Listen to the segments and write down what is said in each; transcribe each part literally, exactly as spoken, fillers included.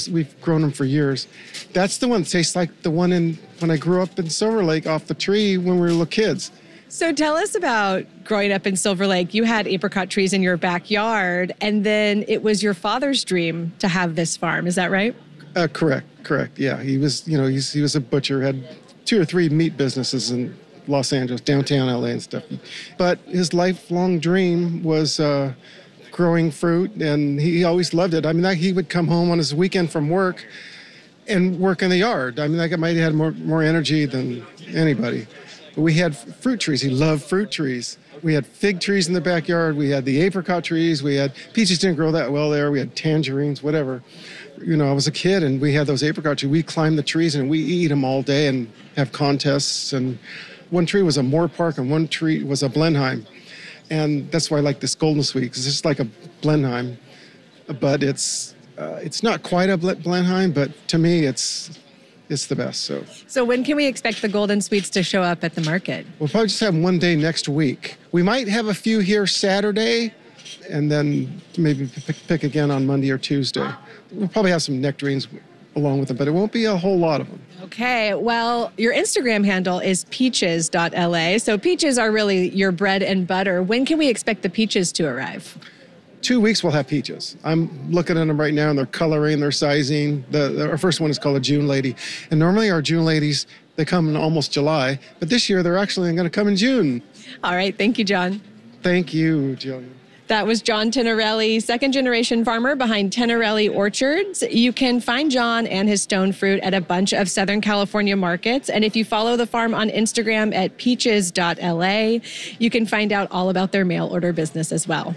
years. We've grown them for years. That's the one that tastes like the one in when I grew up in Silver Lake off the tree when we were little kids. So tell us about growing up in Silver Lake. You had apricot trees in your backyard, and then it was your father's dream to have this farm. Is that right? Uh, correct, correct. Yeah, he was, you know, he's, he was a butcher, had two or three meat businesses in Los Angeles, downtown L A and stuff. But his lifelong dream was uh, growing fruit, and he always loved it. I mean, he would come home on his weekend from work and work in the yard. I mean, that guy might have had more, more energy than anybody. But we had fruit trees. He loved fruit trees. We had fig trees in the backyard. We had the apricot trees. We had peaches didn't grow that well there. We had tangerines, whatever. You know, I was a kid, and we had those apricot trees. We climbed the trees, and we eat them all day and have contests. And one tree was a Moore Park, and one tree was a Blenheim. And that's why I like this Golden Sweet, because it's just like a Blenheim. But it's uh, it's not quite a Blenheim, but to me, it's it's the best. So, so when can we expect the Golden Sweets to show up at the market? We'll probably just have them one day next week. We might have a few here Saturday, and then maybe pick, pick again on Monday or Tuesday. We'll probably have some nectarines along with them, but it won't be a whole lot of them. Okay, well, your Instagram handle is peaches dot L A, so peaches are really your bread and butter. When can we expect the peaches to arrive? Two weeks we'll have peaches. I'm looking at them right now, and they're coloring, they're sizing. The, the, our first one is called a June Lady. And normally our June Ladies, they come in almost July, but this year they're actually going to come in June. All right, thank you, John. Thank you, Jillian. That was John Tenerelli, second-generation farmer behind Tenerelli Orchards. You can find John and his stone fruit at a bunch of Southern California markets. And if you follow the farm on Instagram at peaches dot L A, you can find out all about their mail order business as well.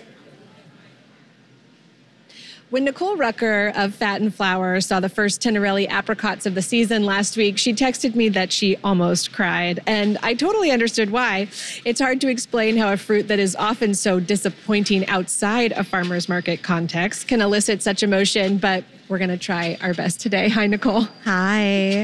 When Nicole Rucker of Fat and Flour saw the first Tenerelli apricots of the season last week, she texted me that she almost cried. And I totally understood why. It's hard to explain how a fruit that is often so disappointing outside a farmer's market context can elicit such emotion, but we're going to try our best today. Hi, Nicole. Hi.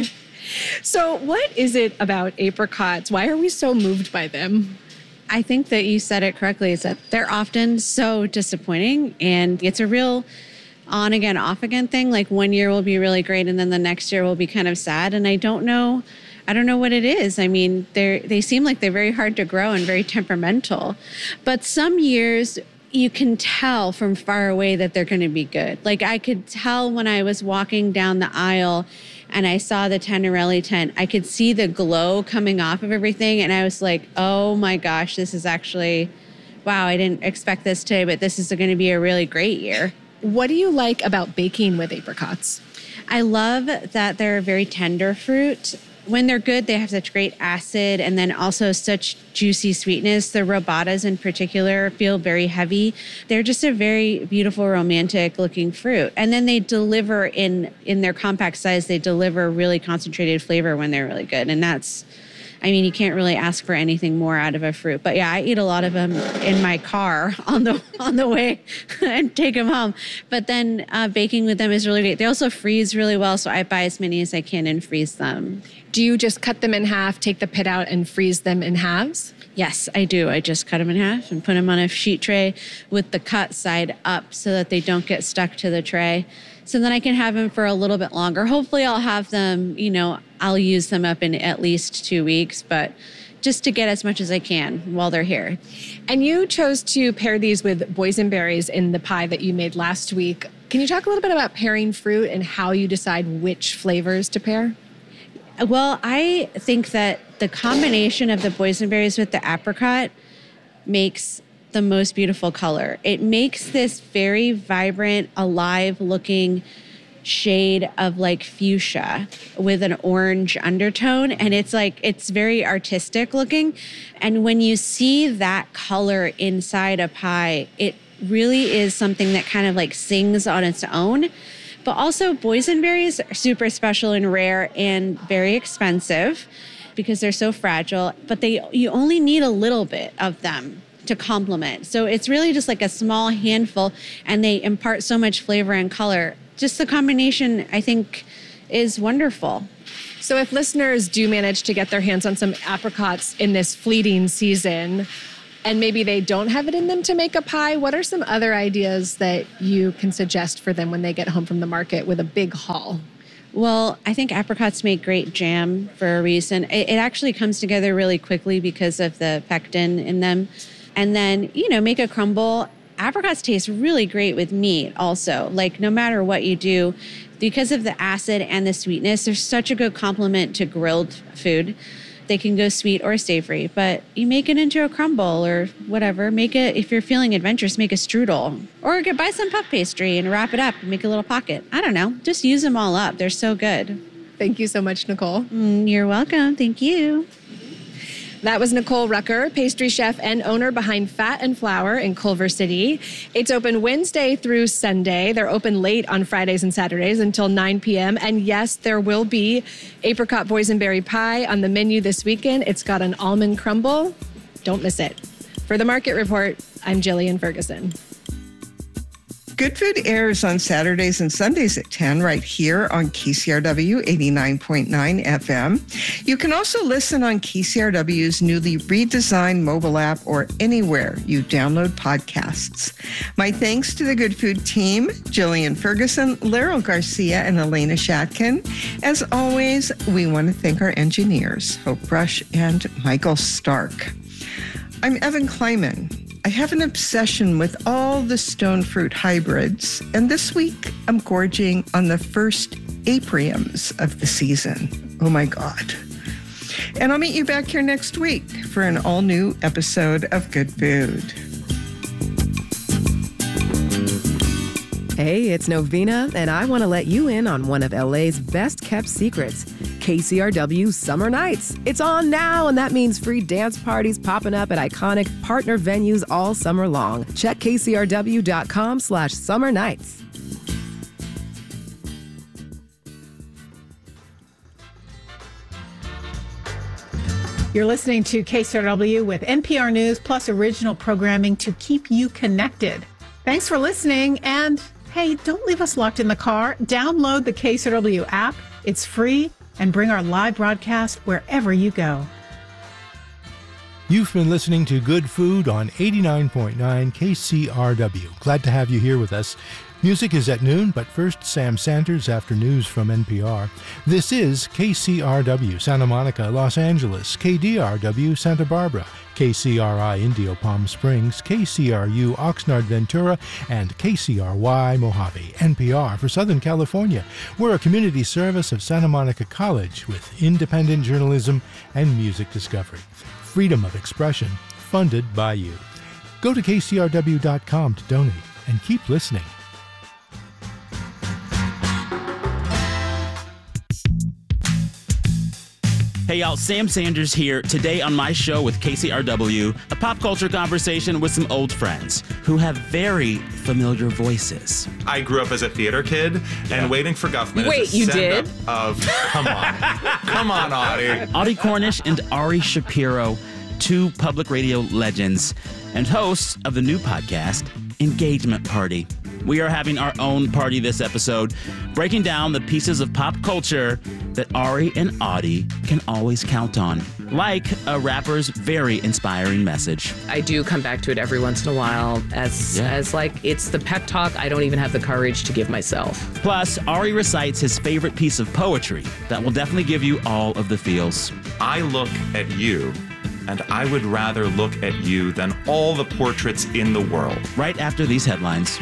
So what is it about apricots? Why are we so moved by them? I think that you said it correctly. It's that they're often so disappointing, and it's a real on again, off again thing. Like one year will be really great, and then the next year will be kind of sad. And I don't know, I don't know what it is. I mean, they they seem like they're very hard to grow and very temperamental. But some years you can tell from far away that they're going to be good. Like I could tell when I was walking down the aisle and I saw the Tenerelli tent, I could see the glow coming off of everything. And I was like, oh my gosh, this is actually, wow, I didn't expect this today, but this is going to be a really great year. What do you like about baking with apricots? I love that they're a very tender fruit. When they're good, they have such great acid and then also such juicy sweetness. The robatas in particular feel very heavy. They're just a very beautiful, romantic looking fruit. And then they deliver in, in their compact size, they deliver really concentrated flavor when they're really good. And that's, I mean, you can't really ask for anything more out of a fruit. But yeah, I eat a lot of them in my car on the on the way and take them home. But then uh, baking with them is really great. They also freeze really well, so I buy as many as I can and freeze them. Do you just cut them in half, take the pit out, and freeze them in halves? Yes, I do. I just cut them in half and put them on a sheet tray with the cut side up so that they don't get stuck to the tray. So then I can have them for a little bit longer. Hopefully I'll have them, you know, I'll use them up in at least two weeks, but just to get as much as I can while they're here. And you chose to pair these with boysenberries in the pie that you made last week. Can you talk a little bit about pairing fruit and how you decide which flavors to pair? Well, I think that the combination of the boysenberries with the apricot makes the most beautiful color. It makes this very vibrant, alive looking shade of like fuchsia with an orange undertone. And it's like, it's very artistic looking. And when you see that color inside a pie, it really is something that kind of like sings on its own. But also boysenberries are super special and rare and very expensive because they're so fragile, but they you only need a little bit of them to complement. So it's really just like a small handful, and they impart so much flavor and color. Just the combination, I think, is wonderful. So if listeners do manage to get their hands on some apricots in this fleeting season, and maybe they don't have it in them to make a pie, what are some other ideas that you can suggest for them when they get home from the market with a big haul? Well, I think apricots make great jam for a reason. It, it actually comes together really quickly because of the pectin in them. And then, you know, make a crumble. Apricots taste really great with meat also. Like no matter what you do, because of the acid and the sweetness, they're such a good complement to grilled food. They can go sweet or savory, but you make it into a crumble or whatever. Make it, if you're feeling adventurous, make a strudel. Or get, buy some puff pastry and wrap it up and make a little pocket. I don't know. Just use them all up. They're so good. Thank you so much, Nicole. Mm, you're welcome. Thank you. That was Nicole Rucker, pastry chef and owner behind Fat and Flour in Culver City. It's open Wednesday through Sunday. They're open late on Fridays and Saturdays until nine p.m. And yes, there will be apricot boysenberry pie on the menu this weekend. It's got an almond crumble. Don't miss it. For the Market Report, I'm Jillian Ferguson. Good Food airs on Saturdays and Sundays at ten right here on K C R W eighty-nine point nine F M. You can also listen on K C R W's newly redesigned mobile app or anywhere you download podcasts. My thanks to the Good Food team, Jillian Ferguson, Laurel Garcia, and Elena Shatkin. As always, we want to thank our engineers, Hope Rush and Michael Stark. I'm Evan Kleiman. I have an obsession with all the stone fruit hybrids, and this week I'm gorging on the first apriums of the season. Oh my God. And I'll meet you back here next week for an all-new episode of Good Food. Hey, it's Novena, and I want to let you in on one of L A's best-kept secrets, K C R W Summer Nights. It's on now, and that means free dance parties popping up at iconic partner venues all summer long. Check kcrw.com slash summer nights. You're listening to K C R W with N P R News plus original programming to keep you connected. Thanks for listening, and hey, don't leave us locked in the car. Download the K C R W app. It's free, and bring our live broadcast wherever you go. You've been listening to Good Food on eighty-nine point nine K C R W. Glad to have you here with us. Music is at noon, but first, Sam Sanders after news from N P R. This is K C R W Santa Monica, Los Angeles, K D R W Santa Barbara, K C R I Indio Palm Springs, K C R U Oxnard Ventura, and K C R Y Mojave. N P R for Southern California. We're a community service of Santa Monica College with independent journalism and music discovery. Freedom of expression, funded by you. Go to K C R W dot com to donate and keep listening. Hey y'all, Sam Sanders here. Today on my show with K C R W, a pop culture conversation with some old friends who have very familiar voices. I grew up as a theater kid, yeah. and Waiting for Guffman Wait, is a you send-up did? of, come on, come on, Audie. Audie Cornish and Ari Shapiro, two public radio legends and hosts of the new podcast, Engagement Party. We are having our own party this episode, breaking down the pieces of pop culture that Ari and Audie can always count on, like a rapper's very inspiring message. I do come back to it every once in a while as, yeah. as like, it's the pep talk I don't even have the courage to give myself. Plus, Ari recites his favorite piece of poetry that will definitely give you all of the feels. I look at you, and I would rather look at you than all the portraits in the world. Right after these headlines.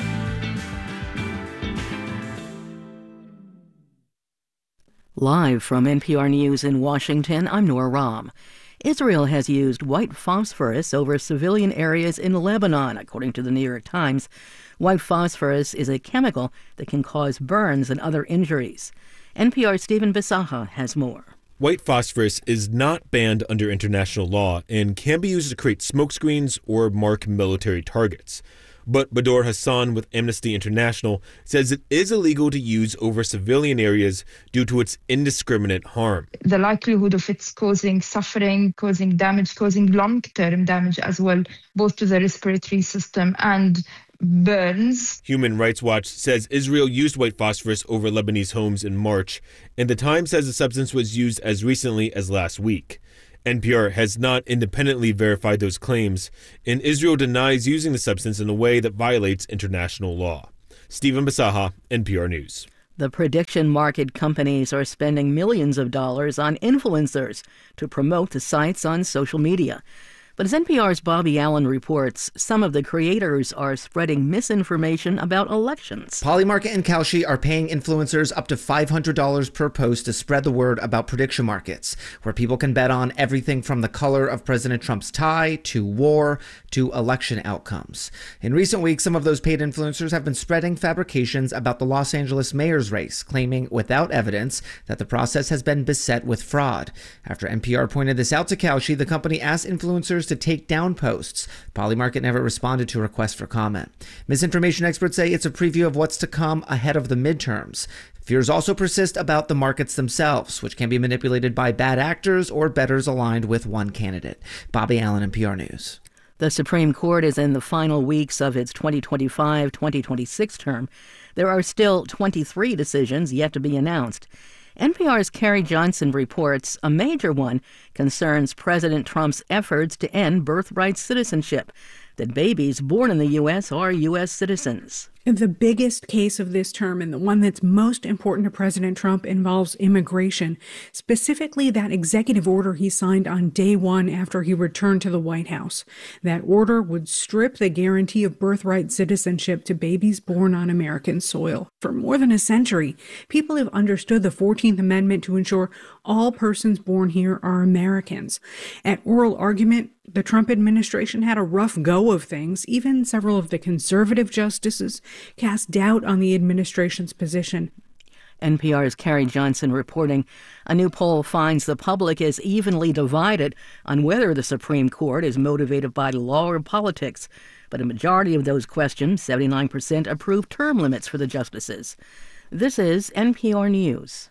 Live from N P R News in Washington, I'm Nora Rahm. Israel has used white phosphorus over civilian areas in Lebanon, according to the New York Times. White phosphorus is a chemical that can cause burns and other injuries. N P R's Stephen Bisaha has more. White phosphorus is not banned under international law and can be used to create smokescreens or mark military targets. But Bador Hassan with Amnesty International says it is illegal to use over civilian areas due to its indiscriminate harm. The likelihood of it's causing suffering, causing damage, causing long-term damage as well, both to the respiratory system and burns. Human Rights Watch says Israel used white phosphorus over Lebanese homes in March, and the Times says the substance was used as recently as last week. N P R has not independently verified those claims, and Israel denies using the substance in a way that violates international law. Stephen Basaha, N P R News. The prediction market companies are spending millions of dollars on influencers to promote the sites on social media. But as N P R's Bobby Allen reports, some of the creators are spreading misinformation about elections. Polymarket and Kalshi are paying influencers up to five hundred dollars per post to spread the word about prediction markets, where people can bet on everything from the color of President Trump's tie to war to election outcomes. In recent weeks, some of those paid influencers have been spreading fabrications about the Los Angeles mayor's race, claiming without evidence that the process has been beset with fraud. After N P R pointed this out to Kalshi, the company asked influencers to take down posts. Polymarket never responded to requests for comment. Misinformation experts say it's a preview of what's to come ahead of the midterms. Fears also persist about the markets themselves, which can be manipulated by bad actors or bettors aligned with one candidate. Bobby Allen, N P R News. The Supreme Court is in the final weeks of its twenty twenty-five twenty twenty-six term. There are still twenty-three decisions yet to be announced. N P R's Carrie Johnson reports a major one concerns President Trump's efforts to end birthright citizenship, that babies born in the U S are U S citizens. The biggest case of this term, and the one that's most important to President Trump, involves immigration, specifically that executive order he signed on day one after he returned to the White House. That order would strip the guarantee of birthright citizenship to babies born on American soil. For more than a century, people have understood the fourteenth Amendment to ensure all persons born here are Americans. At oral argument, the Trump administration had a rough go of things. Even several of the conservative justices cast doubt on the administration's position. N P R's Carrie Johnson reporting a new poll finds the public is evenly divided on whether the Supreme Court is motivated by law or politics. But a majority of those questioned, seventy-nine percent, approve term limits for the justices. This is N P R News.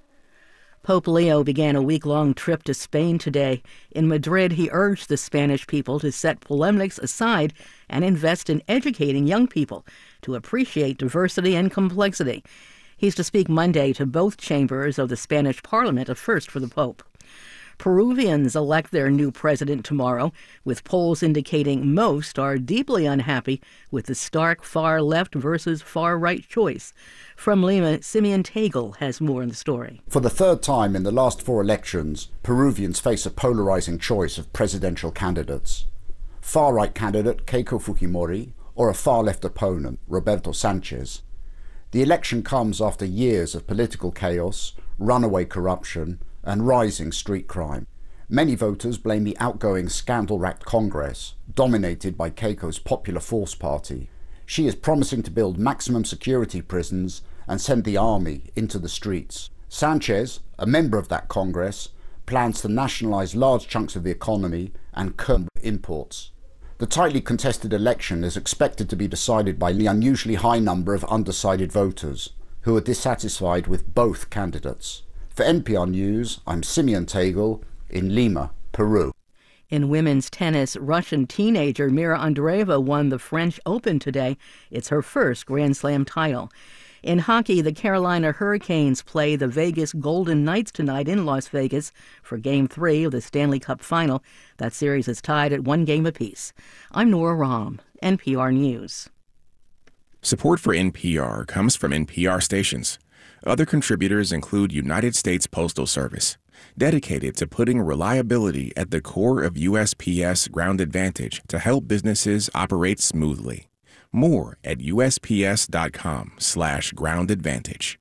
Pope Leo began a week-long trip to Spain today. In Madrid, he urged the Spanish people to set polemics aside and invest in educating young people to appreciate diversity and complexity. He's to speak Monday to both chambers of the Spanish Parliament, a first for the Pope. Peruvians elect their new president tomorrow, with polls indicating most are deeply unhappy with the stark far-left versus far-right choice. From Lima, Simeon Tagle has more in the story. For the third time in the last four elections, Peruvians face a polarizing choice of presidential candidates. Far-right candidate Keiko Fujimori or a far-left opponent, Roberto Sanchez. The election comes after years of political chaos, runaway corruption, and rising street crime. Many voters blame the outgoing scandal-racked Congress, dominated by Keiko's Popular Force Party. She is promising to build maximum security prisons and send the army into the streets. Sanchez, a member of that Congress, plans to nationalize large chunks of the economy and curb imports. The tightly contested election is expected to be decided by the unusually high number of undecided voters, who are dissatisfied with both candidates. For N P R News, I'm Simeon Tagle in Lima, Peru. In women's tennis, Russian teenager Mira Andreeva won the French Open today. It's her first Grand Slam title. In hockey, the Carolina Hurricanes play the Vegas Golden Knights tonight in Las Vegas for Game three of the Stanley Cup Final. That series is tied at one game apiece. I'm Nora Rahm, N P R News. Support for N P R comes from N P R stations. Other contributors include United States Postal Service, dedicated to putting reliability at the core of U S P S Ground Advantage to help businesses operate smoothly. More at usps.com slash ground advantage.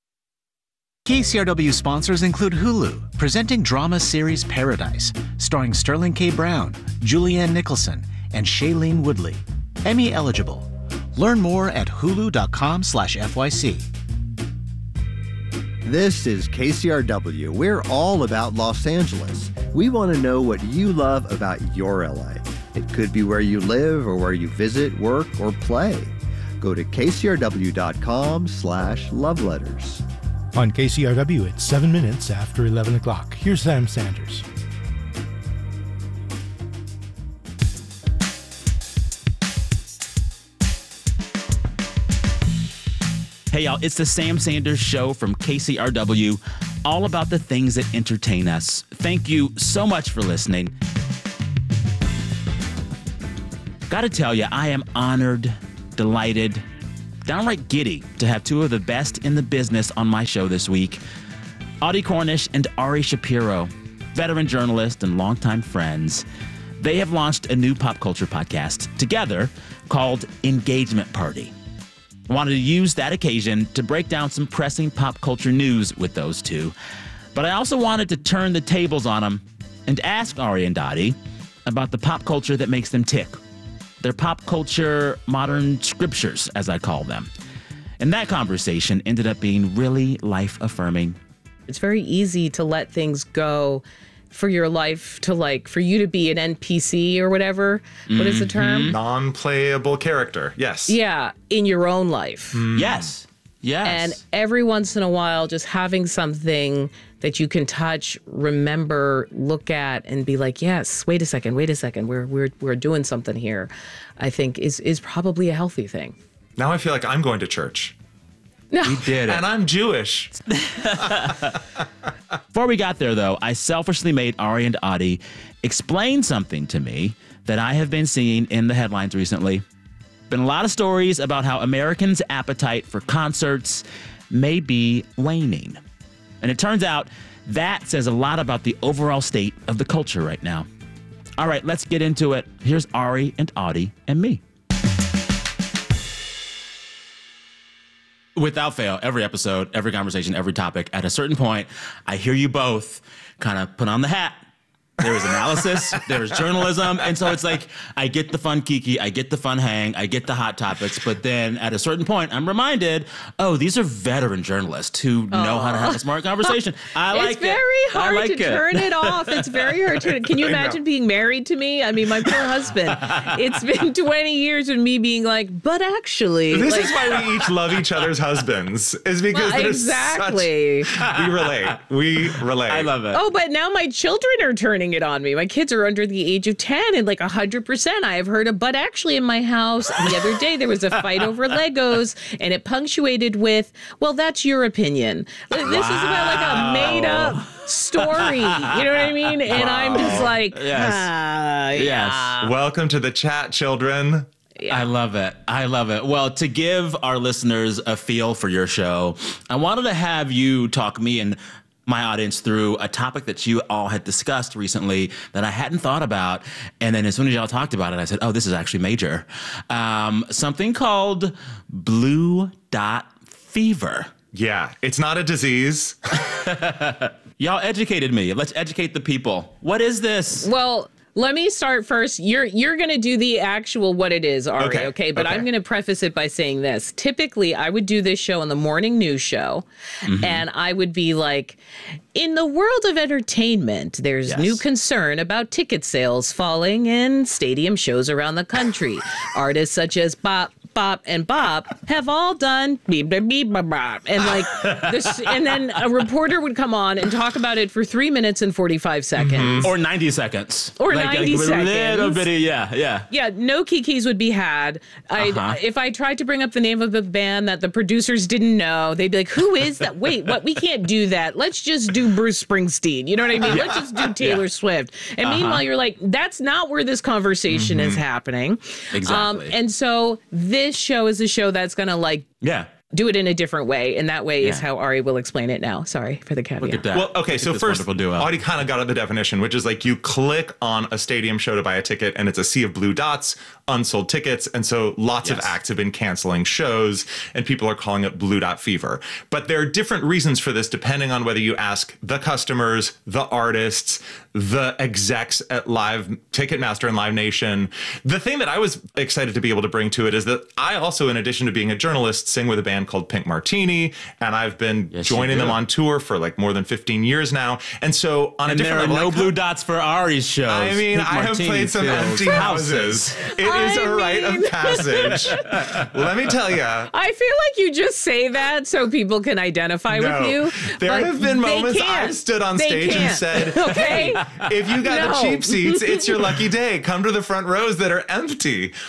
K C R W sponsors include Hulu, presenting drama series Paradise, starring Sterling K. Brown, Julianne Nicholson, and Shailene Woodley. Emmy eligible. Learn more at hulu.com slash FYC. This is K C R W. We're all about Los Angeles. We want to know what you love about your L A. It could be where you live or where you visit, work, or play. Go to kcrw.com slash love letters. On K C R W, it's seven minutes after eleven o'clock. Here's Sam Sanders. Hey, Hey, y'all, it's the Sam Sanders Show from K C R W, all about the things that entertain us. Thank you so much for listening. Gotta tell you, I am honored, delighted, downright giddy to have two of the best in the business on my show this week. Audie Cornish and Ari Shapiro, veteran journalists and longtime friends. They have launched a new pop culture podcast together called Engagement Party. I wanted to use that occasion to break down some pressing pop culture news with those two. But I also wanted to turn the tables on them and ask Ari and Dottie about the pop culture that makes them tick. Their pop culture modern scriptures, as I call them. And that conversation ended up being really life-affirming. It's very easy to let things go for your life, to like, for you to be an N P C or whatever. Mm-hmm. What is the term? Non-playable character, yes. Yeah, in your own life. Mm. Yes, yes. And every once in a while, just having something that you can touch, remember, look at, and be like, yes, wait a second, wait a second, we're we're we're doing something here, I think is is probably a healthy thing. Now I feel like I'm going to church. No. You did it. And I'm Jewish. Before we got there, though, I selfishly made Ari and Audie explain something to me that I have been seeing in the headlines recently. Been a lot of stories about how Americans' appetite for concerts may be waning. And it turns out that says a lot about the overall state of the culture right now. All right, let's get into it. Here's Ari and Audie and me. Without fail, every episode, every conversation, every topic, at a certain point, I hear you both kind of put on the hat. There is analysis, there is journalism, and so it's like, I get the fun kiki, I get the fun hang, I get the hot topics, but then at a certain point, I'm reminded, oh, these are veteran journalists who oh. know how to have a smart conversation. I like it. It's very hard like to it. turn it off. It's very hard to. Can you imagine being married to me? I mean, my poor husband. It's been twenty years of me being like, but actually, this like, is why we each love each other's husbands. Is because well, there's exactly. Such, we relate. We relate. I love it. Oh, but now my children are turning it on me. My kids are under the age of ten, and like one hundred percent I have heard of, but actually in my house the other day there was a fight over Legos, and it punctuated with, well, that's your opinion. This wow. is about like a made up story. You know what I mean? And wow. I'm just like, yes. ah, yes. Yeah. Welcome to the chat, children. Yeah. I love it. I love it. Well, to give our listeners a feel for your show, I wanted to have you talk me and my audience through a topic that you all had discussed recently that I hadn't thought about. And then as soon as y'all talked about it, I said, oh, this is actually major. Um, something called blue dot fever. Yeah, it's not a disease. Y'all educated me. Let's educate the people. What is this? Well, let me start first. You're you're going to do the actual what it is, Ari, okay? okay? But okay. I'm going to preface it by saying this. Typically, I would do this show on the morning news show, mm-hmm. and I would be like, in the world of entertainment, there's yes. new concern about ticket sales falling in stadium shows around the country. Artists such as Bop, Bop, and Bop have all done beep, beep, beep, bop, bop. And like this, and then a reporter would come on and talk about it for three minutes and forty-five seconds. Mm-hmm. Or ninety seconds. Or like, ninety like, seconds. Little bitty, yeah, yeah. Yeah, no kikis would be had. I uh-huh. If I tried to bring up the name of a band that the producers didn't know, they'd be like, who is that? Wait, what? We can't do that. Let's just do Bruce Springsteen. You know what I mean? Yeah. Let's just do Taylor yeah. Swift. And uh-huh. meanwhile, you're like, that's not where this conversation mm-hmm. is happening. Exactly. Um, and so this show is a show that's going to like yeah. do it in a different way. And that way yeah. is how Ari will explain it now. Sorry for the caveat. Look at that. Well, okay, so first, Audie kind of got at the definition, which is like you click on a stadium show to buy a ticket and it's a sea of blue dots, unsold tickets. And so lots yes. of acts have been canceling shows and people are calling it blue dot fever. But there are different reasons for this depending on whether you ask the customers, the artists, the execs at Live Ticketmaster and Live Nation. The thing that I was excited to be able to bring to it is that I also, in addition to being a journalist, sing with a band called Pink Martini, and I've been yes, joining them on tour for like more than fifteen years now. And so on and a different there are level, no blue dots for Ari's shows. I mean, Pink I have Martini played some empty houses. houses. It I is a mean... rite of passage. Let me tell you. I feel like you just say that so people can identify no, with you. There have been moments I've stood on they stage can't. and said, okay. hey, if you got no. the cheap seats, it's your lucky day. Come to the front rows that are empty.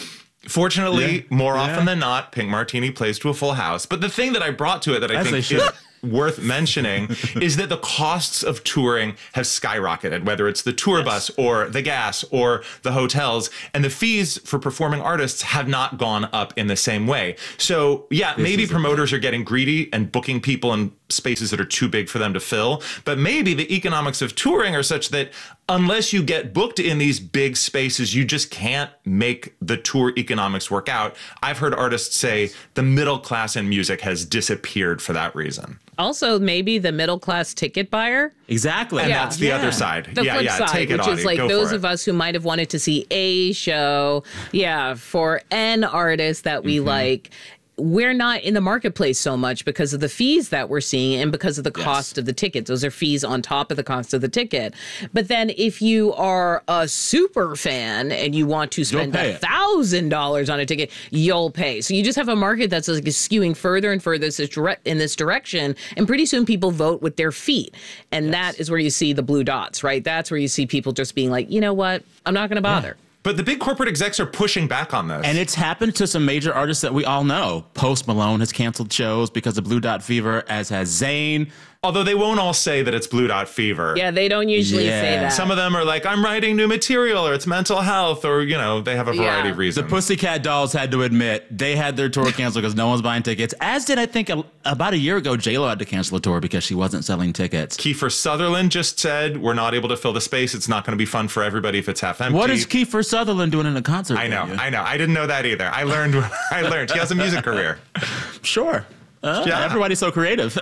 Fortunately, Yeah. more Yeah. often than not, Pink Martini plays to a full house. But the thing that I brought to it that I As they think should. is worth mentioning is that the costs of touring have skyrocketed, whether it's the tour bus or the gas or the hotels, and the fees for performing artists have not gone up in the same way. So yeah, This maybe is promoters are getting greedy and booking people in spaces that are too big for them to fill, but maybe the economics of touring are such that unless you get booked in these big spaces, you just can't make the tour economics work out. I've heard artists say the middle class in music has disappeared for that reason. Also, maybe the middle class ticket buyer. Exactly. And that's the other side. The yeah, flip yeah, side, take it, which Audie. is like Go those for of it. us who might have wanted to see a show, yeah, for an artist that we Mm-hmm. like. We're not in the marketplace so much because of the fees that we're seeing and because of the cost of the tickets. Those are fees on top of the cost of the ticket. But then if you are a super fan and you want to spend pay a it. thousand dollars on a ticket, you'll pay. So you just have a market that's like skewing further and further this dire- in this direction. And pretty soon people vote with their feet. And that is where you see the blue dots, right? That's where you see people just being like, you know what? I'm not going to bother. But the big corporate execs are pushing back on this. And it's happened to some major artists that we all know. Post Malone has canceled shows because of Blue Dot Fever, as has Zayn. Although they won't all say that it's Blue Dot Fever. Yeah, they don't usually Yeah. say that. Some of them are like, I'm writing new material, or it's mental health, or, you know, they have a variety Yeah. of reasons. The Pussycat Dolls had to admit they had their tour canceled because no one's buying tickets. As did, I think, a, about a year ago, J-Lo had to cancel a tour because she wasn't selling tickets. Kiefer Sutherland just said, we're not able to fill the space. It's not going to be fun for everybody if it's half empty. What is Kiefer Sutherland doing in a concert? I know, venue? I know. I didn't know that either. I learned, I learned. He has a music career. Sure. Uh, Yeah. Everybody's so creative.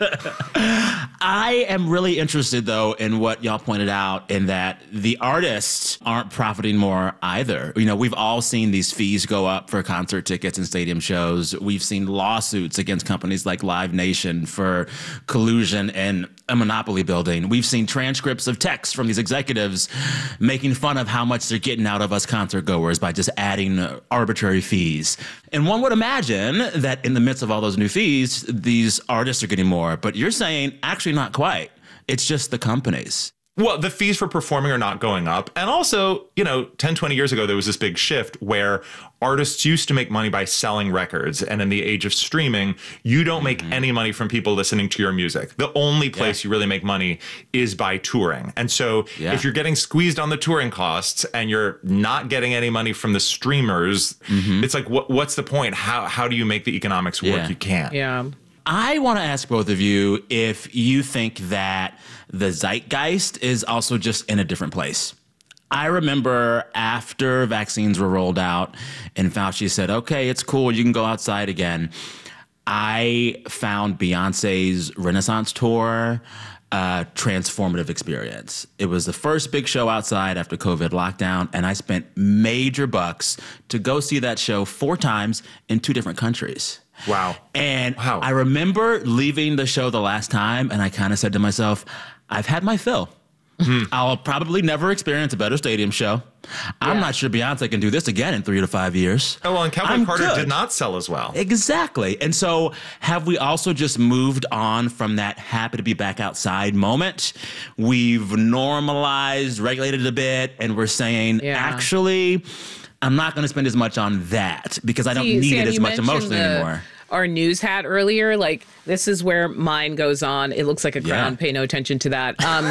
I am really interested, though, in what y'all pointed out, in that the artists aren't profiting more either. You know, we've all seen these fees go up for concert tickets and stadium shows. We've seen lawsuits against companies like Live Nation for collusion and a monopoly building. We've seen transcripts of texts from these executives making fun of how much they're getting out of us concert goers by just adding uh, arbitrary fees. And one would imagine that in the midst of all those new fees, these artists are getting more. But you're saying actually not quite. It's just the companies. Well, the fees for performing are not going up. And also, you know, ten, twenty years ago, there was this big shift where artists used to make money by selling records. And in the age of streaming, you don't make Mm-hmm. any money from people listening to your music. The only place Yeah. you really make money is by touring. And so Yeah. if you're getting squeezed on the touring costs and you're not getting any money from the streamers, Mm-hmm. it's like, what, what's the point? How, how do you make the economics work? Yeah. You can't. Yeah. I want to ask both of you if you think that the zeitgeist is also just in a different place. I remember after vaccines were rolled out and Fauci said, okay, it's cool, you can go outside again. I found Beyonce's Renaissance tour a transformative experience. It was the first big show outside after COVID lockdown, and I spent major bucks to go see that show four times in two different countries. Wow. And I remember leaving the show the last time, and I kind of said to myself, I've had my fill. I'll probably never experience a better stadium show. I'm not sure Beyonce can do this again in three to five years. Oh, well, and Cowboy I'm Carter good. did not sell as well. Exactly. And so have we also just moved on from that happy to be back outside moment? We've normalized, regulated a bit, and we're saying, actually, I'm not going to spend as much on that because I don't See, need Sam, it as you much mentioned emotionally the- anymore. Our news hat earlier, like this is where mine goes on. It looks like a crown. Yeah. Pay no attention to that. Um,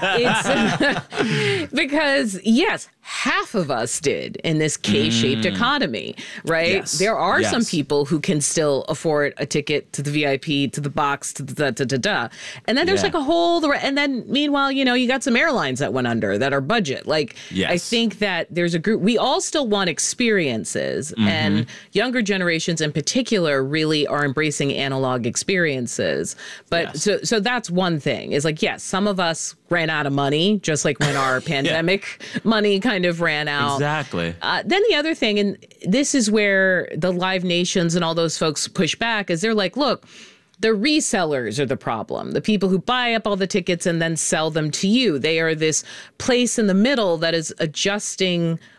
it's because yes, half of us did in this K-shaped Mm. economy, right? Yes. There are Yes. some people who can still afford a ticket to the V I P, to the box, to the da da da da, and then there's Yeah. like a whole. the re- And then meanwhile, you know, you got some airlines that went under that are budget. Like Yes. I think that there's a group. We all still want experiences, Mhm. and younger generations in particular really are embracing analog experiences. But so so that's one thing is like, yes, some of us ran out of money, just like when our pandemic money kind of ran out. Exactly. Uh, then the other thing, and this is where the Live Nations and all those folks push back, is they're like, look, the resellers are the problem. The people who buy up all the tickets and then sell them to you. They are this place in the middle that is adjusting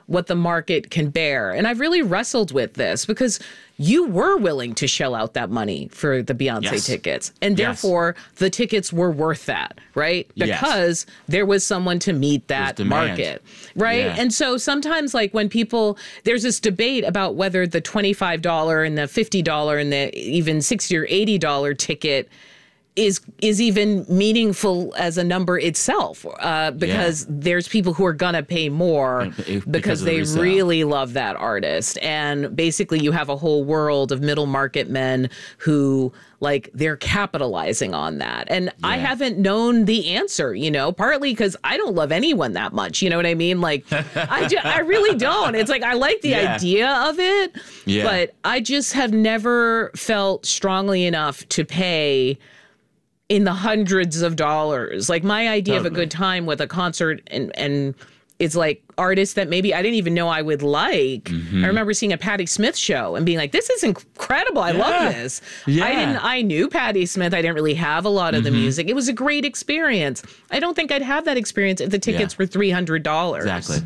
what the market can bear. And I've really wrestled with this because you were willing to shell out that money for the Beyonce Yes. tickets. And Yes. therefore, the tickets were worth that, right? Yes. Because there was someone to meet that demand. market, right? Yeah. And so sometimes, like when people, there's this debate about whether the twenty-five dollars and the fifty dollars and the even sixty dollars or eighty dollars ticket is is even meaningful as a number itself, uh, because yeah. there's people who are gonna pay more because, because they the really love that artist. And basically you have a whole world of middle market men who like they're capitalizing on that. And yeah. I haven't known the answer, you know, partly because I don't love anyone that much. You know what I mean? Like I, ju- I really don't. It's like I like the yeah. idea of it, yeah. but I just have never felt strongly enough to pay in the hundreds of dollars. Like my idea totally. of a good time with a concert and and it's like artists that maybe I didn't even know I would like. Mm-hmm. I remember seeing a Patti Smith show and being like, this is incredible. I yeah. love this. Yeah. I didn't I knew Patti Smith. I didn't really have a lot of mm-hmm. the music. It was a great experience. I don't think I'd have that experience if the tickets yeah. were three hundred dollars. Exactly.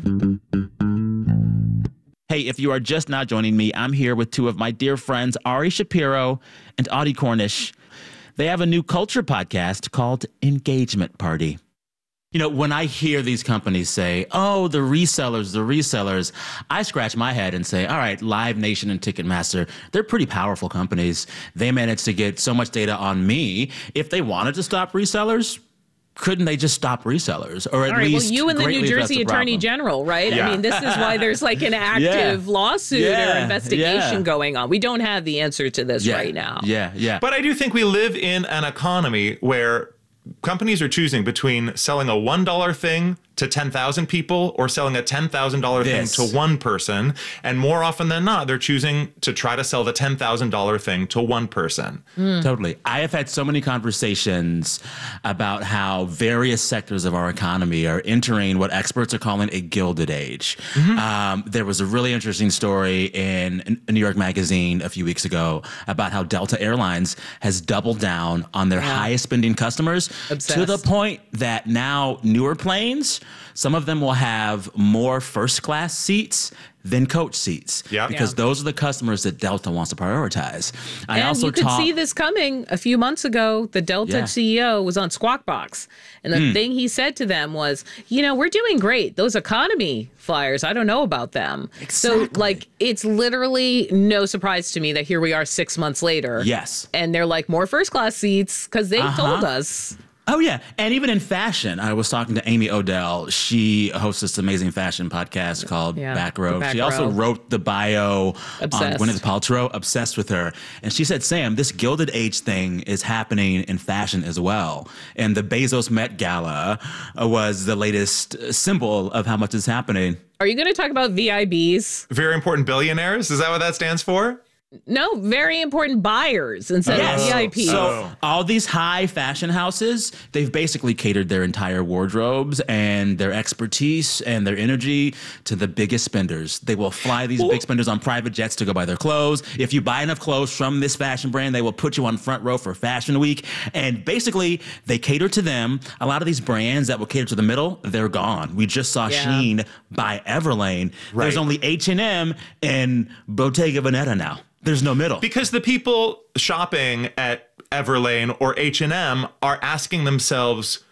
Hey, if you are just now joining me, I'm here with two of my dear friends, Ari Shapiro and Audie Cornish. They have a new culture podcast called Engagement Party. You know, when I hear these companies say, oh, the resellers, the resellers, I scratch my head and say, all right, Live Nation and Ticketmaster, they're pretty powerful companies. They managed to get so much data on me. If they wanted to stop resellers, couldn't they just stop resellers? Or at All right, least well, you and the New Jersey Attorney General, right? Yeah. I mean, this is why there's like an active yeah. lawsuit yeah. or investigation yeah. going on. We don't have the answer to this yeah. right now. Yeah, yeah. But I do think we live in an economy where companies are choosing between selling a one dollar thing to ten thousand people or selling a ten thousand dollars thing to one person. And more often than not, they're choosing to try to sell the ten thousand dollars thing to one person. Mm. Totally. I have had so many conversations about how various sectors of our economy are entering what experts are calling a gilded age. Mm-hmm. Um, there was a really interesting story in a New York Magazine a few weeks ago about how Delta Airlines has doubled down on their yeah. highest spending customers Obsessed. to the point that now newer planes, some of them will have more first class seats than coach seats. Yeah. Because yeah. those are the customers that Delta wants to prioritize. I and also you could talk- see this coming a few months ago. The Delta yeah. C E O was on Squawk Box. And the mm. thing he said to them was, you know, we're doing great. Those economy flyers, I don't know about them. Exactly. So like, it's literally no surprise to me that here we are six months later. Yes. And they're like more first class seats because they uh-huh. told us. Oh, yeah. And even in fashion, I was talking to Amy Odell. She hosts this amazing fashion podcast called yeah, Back Row. Back she also Row. wrote the bio Obsessed. on Gwyneth Paltrow, obsessed with her. And she said, Sam, this Gilded Age thing is happening in fashion as well. And the Bezos Met Gala was the latest symbol of how much is happening. Are you going to talk about V I Bs? Very important billionaires? Is that what that stands for? No, very important buyers instead yes. of V I Ps. So all these high fashion houses, they've basically catered their entire wardrobes and their expertise and their energy to the biggest spenders. They will fly these Ooh. big spenders on private jets to go buy their clothes. If you buy enough clothes from this fashion brand, they will put you on front row for Fashion Week. And basically, they cater to them. A lot of these brands that will cater to the middle, they're gone. We just saw yeah. Shein buy Everlane. Right. There's only H and M and Bottega Veneta now. There's no middle. Because the people shopping at Everlane or H and M are asking themselves,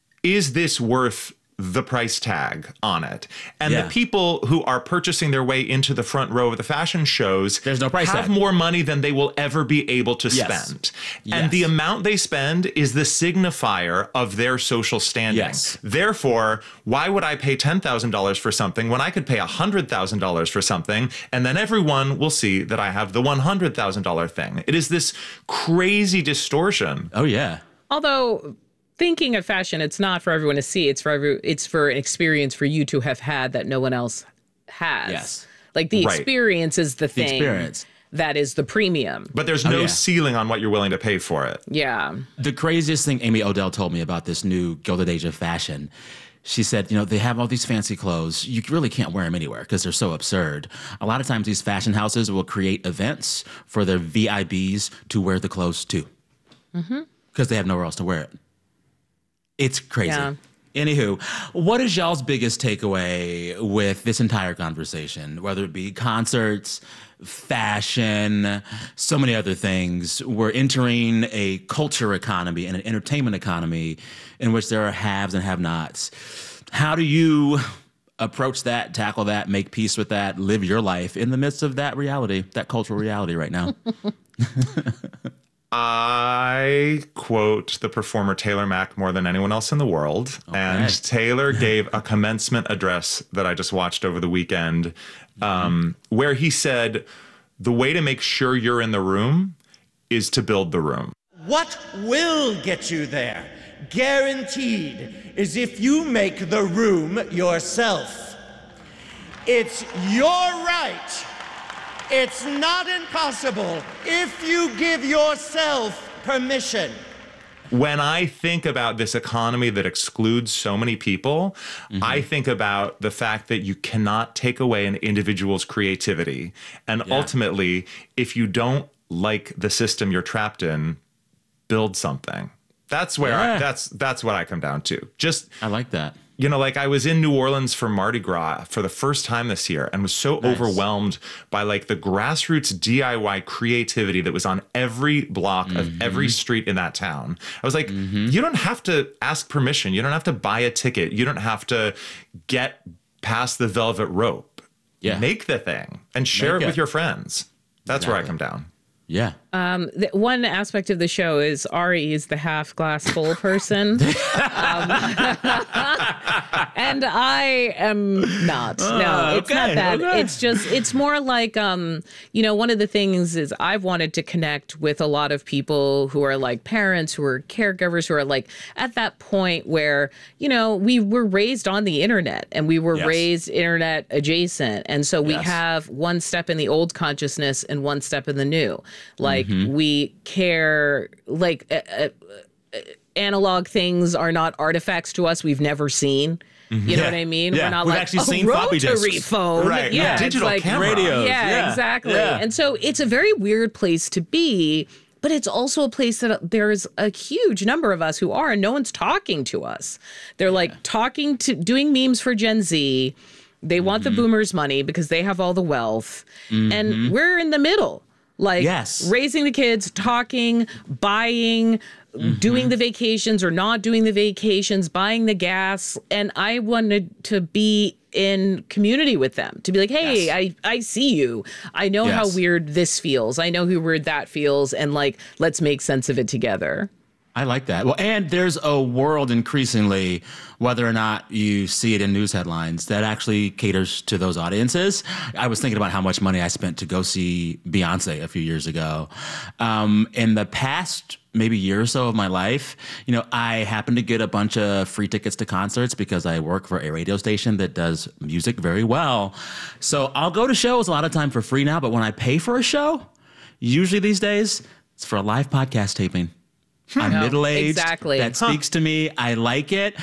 is this worth the price tag on it? And yeah. the people who are purchasing their way into the front row of the fashion shows There's no price have tag. more money than they will ever be able to yes. spend. Yes. And the amount they spend is the signifier of their social standing. Yes. Therefore, why would I pay ten thousand dollars for something when I could pay one hundred thousand dollars for something, and then everyone will see that I have the one hundred thousand dollars thing? It is this crazy distortion. Oh, yeah. Although... thinking of fashion, it's not for everyone to see. It's for every. It's for an experience for you to have had that no one else has. Yes. Like the right. experience is the thing. The experience. That is the premium. But there's Oh, no yeah. ceiling on what you're willing to pay for it. Yeah. The craziest thing Amy Odell told me about this new Gilded Age of fashion, she said, you know, they have all these fancy clothes. You really can't wear them anywhere because they're so absurd. A lot of times these fashion houses will create events for their V I Bs to wear the clothes to. Mm-hmm. Because they have nowhere else to wear it. It's crazy. Yeah. Anywho, what is y'all's biggest takeaway with this entire conversation, whether it be concerts, fashion, so many other things? We're entering a culture economy and an entertainment economy in which there are haves and have-nots. How do you approach that, tackle that, make peace with that, live your life in the midst of that reality, that cultural reality right now? I quote the performer Taylor Mack more than anyone else in the world. Okay. And Taylor gave a commencement address that I just watched over the weekend, um, mm-hmm. where he said, the way to make sure you're in the room is to build the room. What will get you there, guaranteed, is if you make the room yourself. It's your right. It's not impossible if you give yourself permission. When I think about this economy that excludes so many people, mm-hmm. I think about the fact that you cannot take away an individual's creativity. And yeah. ultimately, if you don't like the system you're trapped in, build something. That's where yeah. I, that's that's what I come down to. Just I like that. You know, like I was in New Orleans for Mardi Gras for the first time this year and was so nice. overwhelmed by like the grassroots D I Y creativity that was on every block mm-hmm. of every street in that town. I was like, mm-hmm. you don't have to ask permission. You don't have to buy a ticket. You don't have to get past the velvet rope. Yeah. Make the thing and share Make it with it. your friends. That's exactly. where I come down. Yeah. Um, the, one aspect of the show is Ari is the half glass full person. um, and I am not. No, uh, it's okay, not that. Okay. It's just, it's more like, um, you know, one of the things is I've wanted to connect with a lot of people who are like parents, who are caregivers, who are like at that point where, you know, we were raised on the internet and we were yes. raised internet adjacent. And so we yes. have one step in the old consciousness and one step in the new. Like mm-hmm. we care, like uh, uh, analog things are not artifacts to us we've never seen. Mm-hmm. You know yeah. what I mean? Yeah. We're not We've like actually a seen rotary phone. Right. Yeah, digital like, camera. Radios. Yeah, yeah. exactly. Yeah. And so it's a very weird place to be, but it's also a place that there's a huge number of us who are, and no one's talking to us. They're like yeah. talking to, doing memes for Gen Z. They mm-hmm. want the boomers' money because they have all the wealth. Mm-hmm. And we're in the middle. Like yes. raising the kids, talking, buying, mm-hmm. doing the vacations or not doing the vacations, buying the gas. And I wanted to be in community with them, to be like, hey, yes. I, I see you. I know yes. how weird this feels. I know how weird that feels. And like, let's make sense of it together. I like that. Well, and there's a world increasingly, whether or not you see it in news headlines, that actually caters to those audiences. I was thinking about how much money I spent to go see Beyonce a few years ago. Um, in the past maybe year or so of my life, you know, I happened to get a bunch of free tickets to concerts because I work for a radio station that does music very well. So I'll go to shows a lot of time for free now, but when I pay for a show, usually these days, it's for a live podcast taping. I'm no, middle-aged. Exactly. That speaks huh. to me. I like it.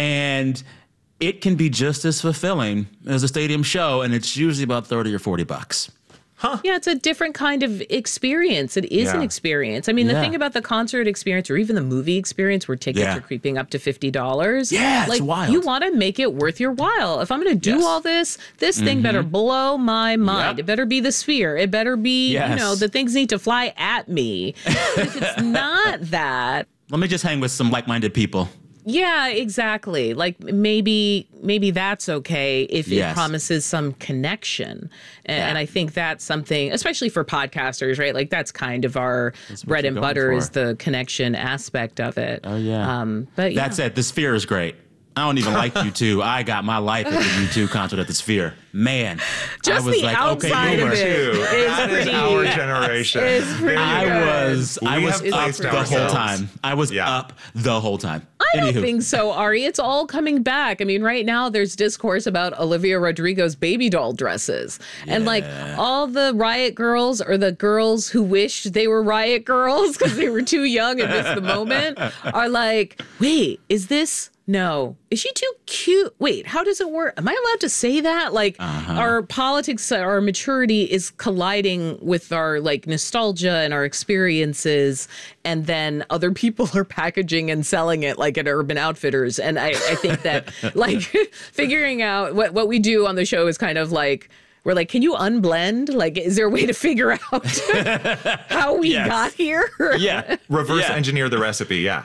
And it can be just as fulfilling as a stadium show. And it's usually about thirty or forty bucks. Huh. Yeah, it's a different kind of experience. It is yeah. an experience. I mean, the yeah. thing about the concert experience or even the movie experience where tickets yeah. are creeping up to fifty dollars. Yeah, like, it's wild. You want to make it worth your while. If I'm going to do yes. all this, this mm-hmm. thing better blow my mind. Yep. It better be the sphere. It better be, yes. you know, the things need to fly at me. But if it's not that... Let me just hang with some like-minded people. Yeah, exactly. Like maybe maybe that's okay if yes. it promises some connection. And, yeah. and I think that's something, especially for podcasters, right? Like that's kind of our bread and butter for. is the connection aspect of it. Oh, yeah. Um, but yeah. That's it. The Sphere is great. I don't even like U two. I got my life at the U two concert at the Sphere. Man, just I was the like, outside okay, of it is that pretty, is our generation. It's pretty I good. was, I We was have up placed the ourselves. whole time. I was Yeah. up the whole time. I don't Anywho. think so, Ari. It's all coming back. I mean, right now there's discourse about Olivia Rodrigo's baby doll dresses. Yeah. And like all the Riot girls or the girls who wished they were Riot girls because they were too young and missed the moment are like, wait, is this No. Is she too cute? Wait, how does it work? Am I allowed to say that? Like uh-huh. our politics, our maturity is colliding with our like nostalgia and our experiences. And then other people are packaging and selling it like at Urban Outfitters. And I, I think that like figuring out what, what we do on the show is kind of like, we're like, can you unblend? Like, is there a way to figure out how we yes. got here? yeah. Reverse yeah. engineer the recipe. Yeah.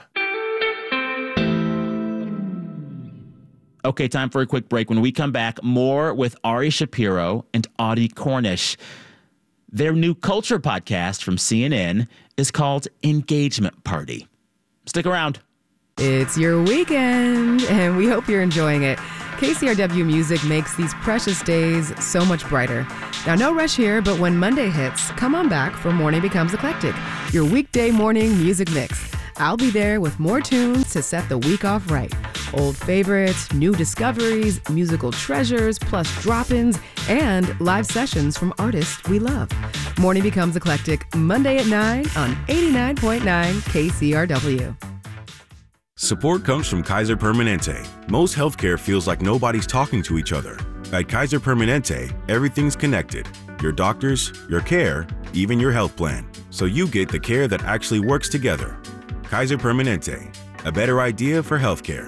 Okay, time for a quick break. When we come back, more with Ari Shapiro and Audie Cornish. Their new culture podcast from C N N is called Engagement Party. Stick around. It's your weekend, and we hope you're enjoying it. K C R W Music makes these precious days so much brighter. Now, no rush here, but when Monday hits, come on back for Morning Becomes Eclectic, your weekday morning music mix. I'll be there with more tunes to set the week off right. Old favorites, new discoveries, musical treasures, plus drop-ins, and live sessions from artists we love. Morning Becomes Eclectic, Monday at nine on eighty-nine point nine K C R W. Support comes from Kaiser Permanente. Most healthcare feels like nobody's talking to each other. At Kaiser Permanente, everything's connected. Your doctors, your care, even your health plan. So you get the care that actually works together. Kaiser Permanente, a better idea for healthcare.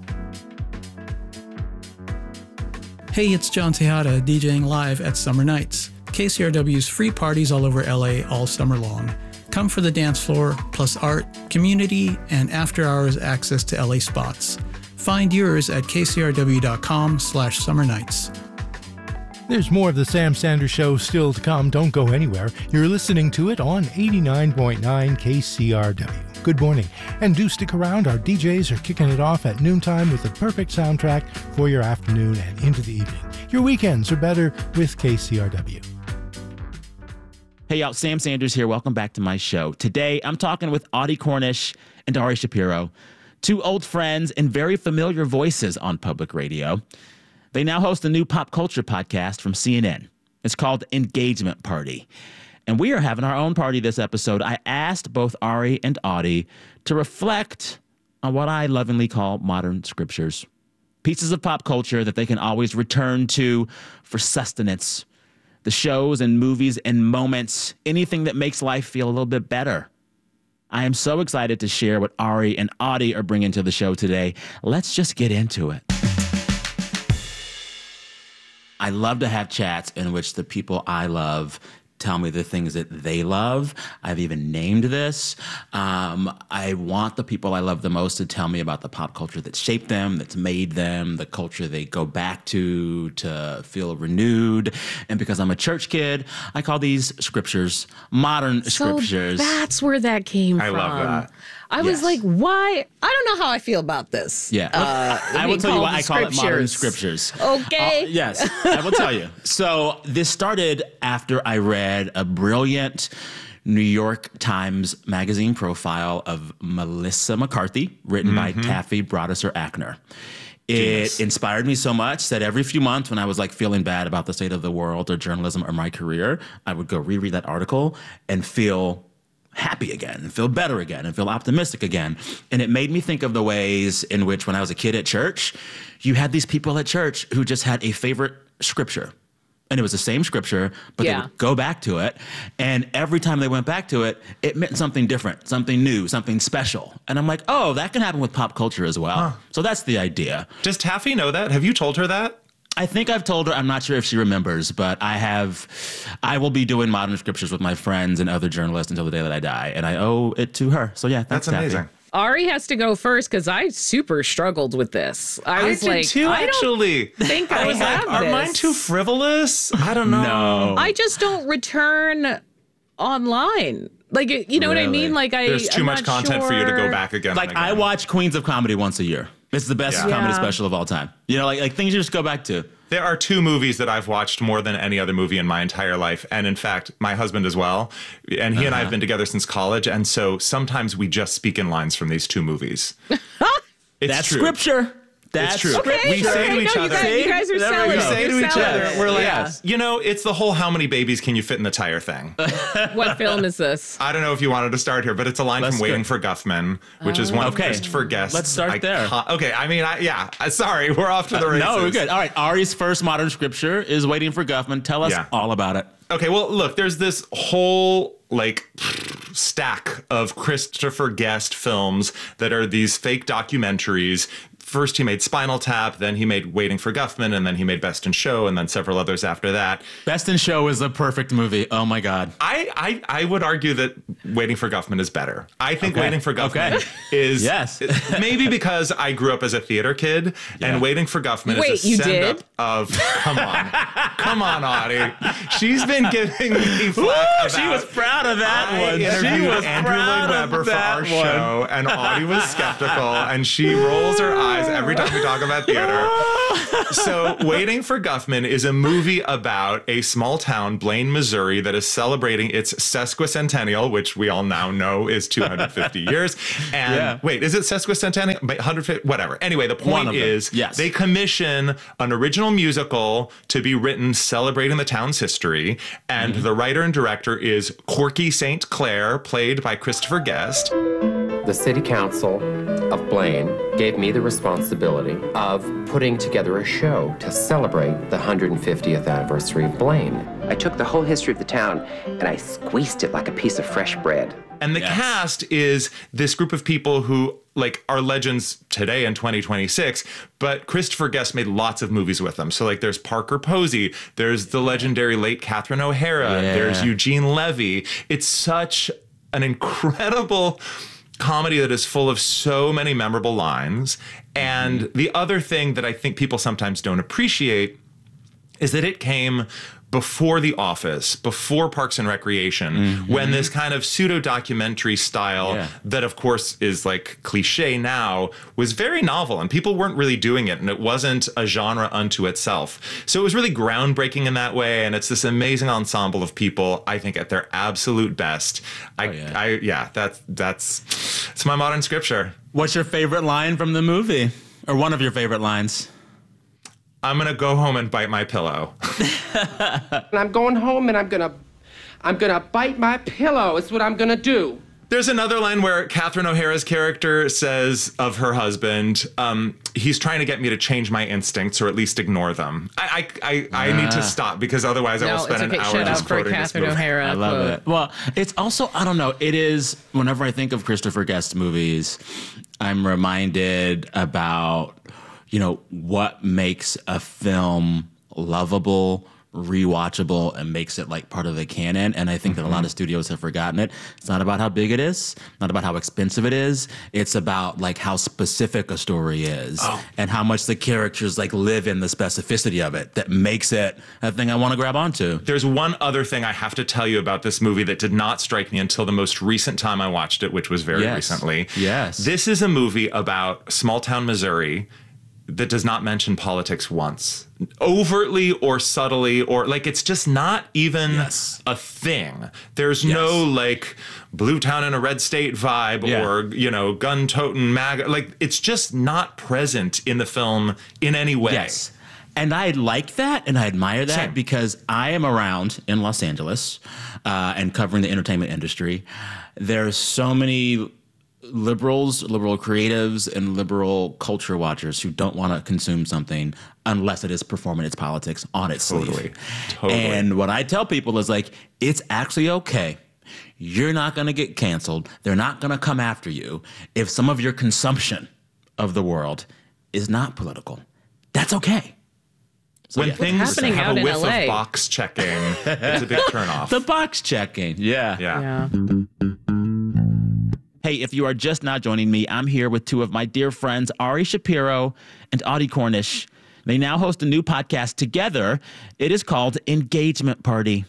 Hey, it's John Tejada, DJing live at Summer Nights, K C R W's free parties all over L A all summer long. Come for the dance floor, plus art, community, and after-hours access to L A spots. Find yours at kcrw.com slash summer nights. There's more of the Sam Sanders Show still to come. Don't go anywhere. You're listening to it on eighty-nine point nine K C R W. Good morning. And do stick around. Our D Js are kicking it off at noontime with the perfect soundtrack for your afternoon and into the evening. Your weekends are better with K C R W. Hey, y'all. Sam Sanders here. Welcome back to my show. Today, I'm talking with Audie Cornish and Ari Shapiro, two old friends and very familiar voices on public radio. They now host a new pop culture podcast from C N N. It's called Engagement Party. And we are having our own party this episode. I asked both Ari and Audie to reflect on what I lovingly call modern scriptures. Pieces of pop culture that they can always return to for sustenance. The shows and movies and moments, anything that makes life feel a little bit better. I am so excited to share what Ari and Audie are bringing to the show today. Let's just get into it. I love to have chats in which the people I love tell me the things that they love. I've even named this. Um, I want the people I love the most to tell me about the pop culture that shaped them, that's made them, the culture they go back to, to feel renewed. And because I'm a church kid, I call these scriptures modern so scriptures. That's where that came I from. I love that. I yes. was like, why? I don't know how I feel about this. Yeah. Uh, I will tell you why I call it modern scriptures. Okay. Uh, yes, I will tell you. So this started after I read a brilliant New York Times Magazine profile of Melissa McCarthy, written mm-hmm. by Taffy Brodesser-Akner. It Genius. Inspired me so much that every few months when I was like feeling bad about the state of the world or journalism or my career, I would go reread that article and feel happy again and feel better again and feel optimistic again. And it made me think of the ways in which when I was a kid at church, you had these people at church who just had a favorite scripture. And it was the same scripture, but yeah. they would go back to it. And every time they went back to it, it meant something different, something new, something special. And I'm like, oh, that can happen with pop culture as well. Huh. So that's the idea. Does Taffy know that? Have you told her that? I think I've told her. I'm not sure if she remembers, but I have. I will be doing modern scriptures with my friends and other journalists until the day that I die, and I owe it to her. So yeah, that's amazing. Taffy. Ari has to go first because I super struggled with this. I was I did like, too, I actually. don't think I, I was have like, this. Are mine too frivolous? I don't know. No. I just don't return online. Like, you know really? What I mean? Like, I there's too I'm much content sure. for you to go back again. Like, and again. I watch Queens of Comedy once a year. It's the best yeah. comedy Yeah. special of all time. You know, like like things you just go back to. There are two movies that I've watched more than any other movie in my entire life. And in fact, my husband as well. And he uh-huh. and I have been together since college. And so sometimes we just speak in lines from these two movies. It's That's true. scripture. That's it's true. Okay, we sure. say to No, each you other. guys- you guys are we selling it. say You're to each selling other, it. we're like, Yeah. you know, it's the whole how many babies can you fit in the tire thing. What film is this? I don't know if you wanted to start here, but it's a line Let's from Waiting go. for Guffman, which is one Okay. of Christopher Guest's. Let's start there. Okay, I mean, I, yeah. uh, Sorry, we're off to the Uh, races. no, we're good. All right, Ari's first modern scripture is Waiting for Guffman. Tell us Yeah. all about it. Okay, well, look, there's this whole like stack of Christopher Guest films that are these fake documentaries. First, he made Spinal Tap, then he made Waiting for Guffman, and then he made Best in Show, and then several others after that. Best in Show is a perfect movie. Oh my God. I, I, I would argue that Waiting for Guffman is better. I think Okay. Waiting for Guffman Okay. is Yes. maybe because I grew up as a theater kid, Yeah. and Waiting for Guffman Wait, is a you send-up did? of come on, come on, Audie. She's been giving me flack Woo, about. she was proud of that I one. She interviewed was Andrew proud Lloyd of Webber for that our one. show, and Audie was skeptical, and she rolls her eyes every time we talk about theater. So, Waiting for Guffman is a movie about a small town, Blaine, Missouri, that is celebrating its sesquicentennial, which we all now know is two hundred fifty years. And Yeah. wait, is it sesquicentennial? But one hundred fifty, whatever. Anyway, the One point of them. is Yes. they commission an original musical to be written celebrating the town's history. And Mm-hmm. the writer and director is Corky Saint Clair, played by Christopher Guest. The City Council of Blaine gave me the responsibility of putting together a show to celebrate the one hundred fiftieth anniversary of Blaine. I took the whole history of the town and I squeezed it like a piece of fresh bread. And the cast is this group of people who like are legends today in twenty twenty-six, but Christopher Guest made lots of movies with them. So like there's Parker Posey, there's the legendary late Catherine O'Hara, Yeah. there's Eugene Levy. It's such an incredible comedy that is full of so many memorable lines. And Mm-hmm. the other thing that I think people sometimes don't appreciate is that it came before The Office, before Parks and Recreation, Mm-hmm. when this kind of pseudo-documentary style Yeah. that, of course, is like cliche now, was very novel, and people weren't really doing it, and it wasn't a genre unto itself. So it was really groundbreaking in that way, and it's this amazing ensemble of people, I think, at their absolute best. I, yeah. I, yeah, that's that's it's my modern scripture. What's your favorite line from the movie? Or one of your favorite lines? I'm gonna go home and bite my pillow. And I'm going home and I'm gonna, I'm gonna bite my pillow. It's what I'm gonna do. There's another line where Catherine O'Hara's character says of her husband, um, he's trying to get me to change my instincts or at least ignore them. I I, I, I need Ah. to stop because otherwise I No, will spend it's an okay. hour Shut just up for quoting this Catherine movie. O'Hara. I love quote. it. Well, it's also, I don't know, it is, whenever I think of Christopher Guest movies, I'm reminded about, you know, what makes a film lovable, rewatchable, and makes it like part of the canon. And I think that a lot of studios have forgotten it. It's not about how big it is, not about how expensive it is. It's about like how specific a story is and how much the characters like live in the specificity of it that makes it a thing I want to grab onto. There's one other thing I have to tell you about this movie that did not strike me until the most recent time I watched it, which was very Yes. recently. Yes. This is a movie about small town Missouri that does not mention politics once, overtly or subtly, or like it's just not even Yes. a thing. There's no like blue town in a red state vibe Yeah. or, you know, gun toting MAGA. Like it's just not present in the film in any way. Yes. And I like that and I admire that Same. because I am around in Los Angeles uh, and covering the entertainment industry. There's so many liberals, liberal creatives, and liberal culture watchers who don't want to consume something unless it is performing its politics on its Totally. sleeve. Totally. And what I tell people is like, it's actually okay. You're not going to get canceled. They're not going to come after you if some of your consumption of the world is not political. That's okay. So, when yeah. things happening have out a in whiff L A? of box checking, it's a big turnoff. The box checking. Yeah. yeah. Yeah. Hey, if you are just now joining me, I'm here with two of my dear friends, Ari Shapiro and Audie Cornish. They now host a new podcast together. It is called Engagement Party.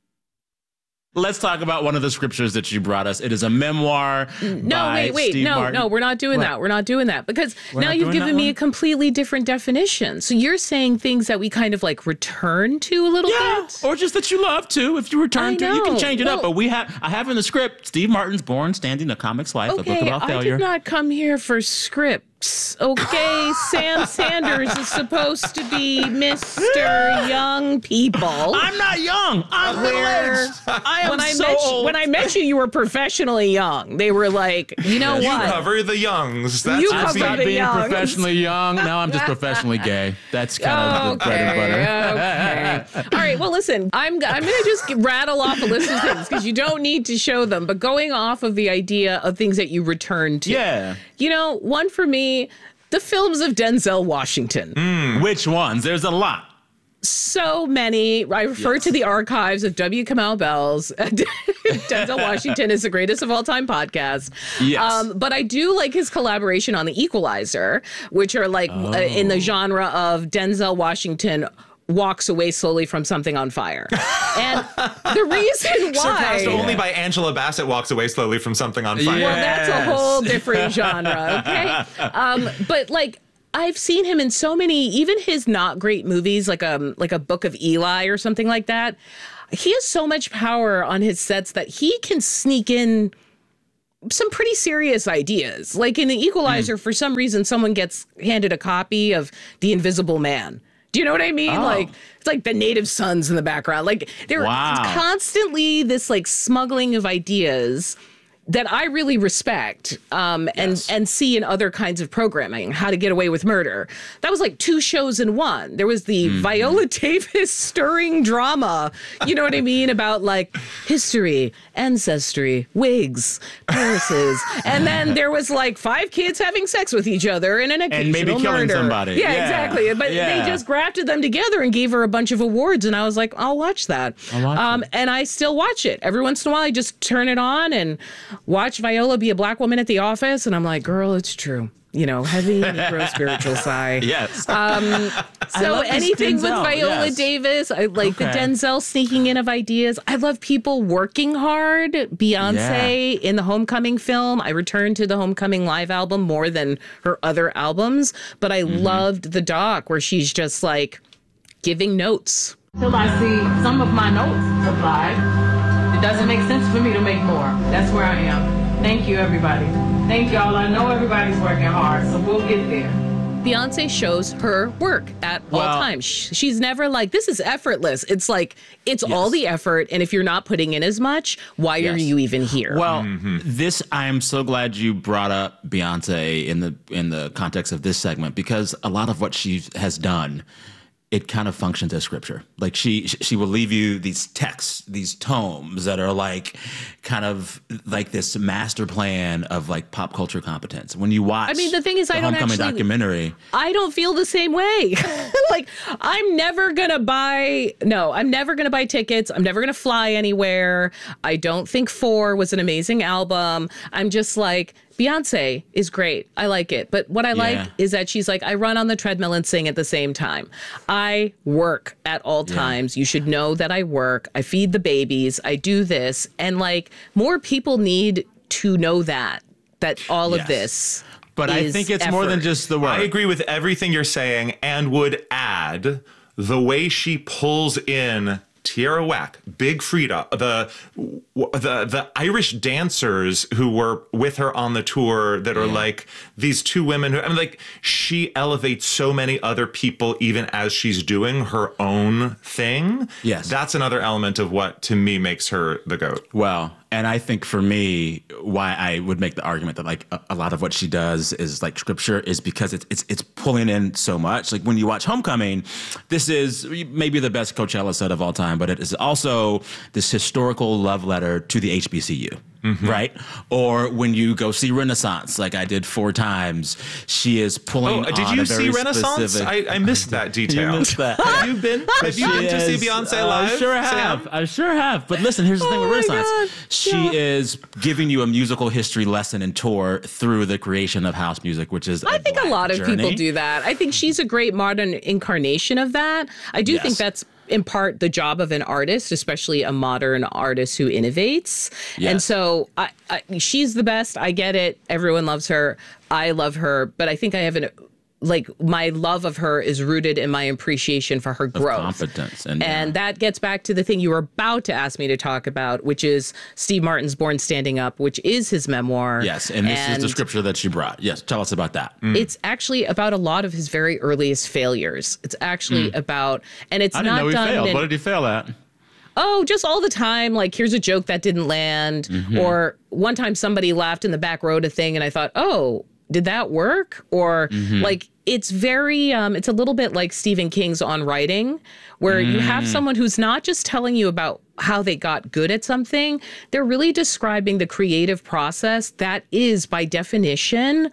Let's talk about one of the scriptures that you brought us. It is a memoir. No, by wait, wait. Steve No, Martin. no, we're not doing What? that. We're not doing that because We're now not you've doing given that me one? a completely different definition. So you're saying things that we kind of like return to a little Yeah, bit? or just that you love to. If you return I to, you can know. change it up. Well- But we have, I have in the script, Steve Martin's Born Standing: A Comic's Life, a book Okay, about I failure. did not come here for script. Okay, Sam Sanders is supposed to be Mister Young People. I'm not young. I'm Where I am when I so met old. You, when I met you, you were professionally young. They were like, you know you what? You cover the youngs. That's you I cover stopped the being youngs. professionally young. Now I'm just professionally gay. That's kind of the bread and butter. Okay. All right. Well, listen, I'm I'm going to just rattle off a list of things because you don't need to show them. But going off of the idea of things that you return to. Yeah. You know, one for me, the films of Denzel Washington. Mm. Which ones? There's a lot. So many. I refer yes. to the archives of W. Kamau Bell's Denzel Washington is the greatest of all time podcast. Yes. Um, but I do like his collaboration on The Equalizer, which are like oh. uh, in the genre of Denzel Washington walks away slowly from something on fire. And the reason why... Surpassed only by Angela Bassett walks away slowly from something on fire. Well, that's a whole different genre, okay? Um, but, like, I've seen him in so many, even his not great movies, like um, like a Book of Eli or something like that. He has so much power on his sets that he can sneak in some pretty serious ideas. Like in The Equalizer, mm. for some reason, someone gets handed a copy of The Invisible Man. Do you know what I mean? Oh. Like, it's like the native sons in the background. Like, they're wow. constantly this like smuggling of ideas that I really respect um, and yes. and see in other kinds of programming. How to Get Away with Murder. That was like two shows in one. There was the mm-hmm. Viola Davis stirring drama, you know what I mean, about like history, ancestry, wigs, Parises, and then there was like five kids having sex with each other in an occasional and maybe killing murder. somebody. Yeah, yeah. exactly. But yeah. they just grafted them together and gave her a bunch of awards, and I was like, I'll watch that. I'll watch um, it. And I still watch it every once in a while. I just turn it on and watch Viola be a black woman at the office, and I'm like, girl, it's true. You know, heavy Negro spiritual sigh. Yes. Um, so anything with Denzel, Viola yes. Davis, I like okay. the Denzel sneaking in of ideas. I love people working hard. Beyonce yeah. in the Homecoming film. I returned to the Homecoming live album more than her other albums, but I mm-hmm. loved the doc where she's just like giving notes. Till I see some of my notes applied. It doesn't make sense for me to make more. That's where I am. Thank you, everybody. Thank y'all. I know everybody's working hard, so we'll get there. Beyonce shows her work at well, all times. She's never like, this is effortless. It's like, it's yes. all the effort. And if you're not putting in as much, why yes. are you even here? Well, mm-hmm. this, I'm so glad you brought up Beyonce in the in the context of this segment, because a lot of what she has done, it kind of functions as scripture. Like she she will leave you these texts, these tomes that are like kind of like this master plan of like pop culture competence. When you watch I mean, the thing is, the I don't Homecoming actually, documentary. I don't feel the same way. Like, I'm never going to buy, no, I'm never going to buy tickets. I'm never going to fly anywhere. I don't think Four was an amazing album. I'm just like, Beyonce is great. I like it. But what I yeah. like is that she's like, I run on the treadmill and sing at the same time. I work at all times. Yeah. You should know that I work. I feed the babies. I do this. And like, more people need to know that, that all yes. of this But I think it's effort. more than just the work. I agree with everything you're saying and would add the way she pulls in Tierra Whack, Big Frida, the the the Irish dancers who were with her on the tour that are yeah. like these two women who, I mean, like, she elevates so many other people even as she's doing her own thing. Yes. That's another element of what, to me, makes her the GOAT. Well, and I think for me, why I would make the argument that like a, a lot of what she does is like scripture is because it's it's it's pulling in so much. Like when you watch Homecoming, this is maybe the best Coachella set of all time, but it is also this historical love letter to the H B C U. Mm-hmm. Right? Or when you go see Renaissance, like I did four times, she is pulling oh, did on you a very see Renaissance? specific... I, I missed that detail. You missed that. Have you been? Have you been is, to see Beyonce live? I sure have. Sam? I sure have. But listen, here's the thing oh with Renaissance. God. She yeah. is giving you a musical history lesson and tour through the creation of house music, which is I a think a lot of journey. people do that. I think she's a great modern incarnation of that. I do yes. think that's in part the job of an artist, especially a modern artist who innovates. Yes. And so I, I, she's the best. I get it. Everyone loves her. I love her. But I think I have an like my love of her is rooted in my appreciation for her growth. Of competence. And, and yeah. that gets back to the thing you were about to ask me to talk about, which is Steve Martin's Born Standing Up, which is his memoir. Yes, and this and is the scripture that you brought. Yes, tell us about that. Mm. It's actually about a lot of his very earliest failures. It's actually mm. about, and it's I didn't not know he done failed. in, what did he fail at? Oh, just all the time. Like, here's a joke that didn't land. Mm-hmm. Or one time somebody laughed in the back row at a thing and I thought, oh, did that work? Or mm-hmm. like, it's very, um, it's a little bit like Stephen King's On Writing, where mm. you have someone who's not just telling you about how they got good at something. They're really describing the creative process that is, by definition,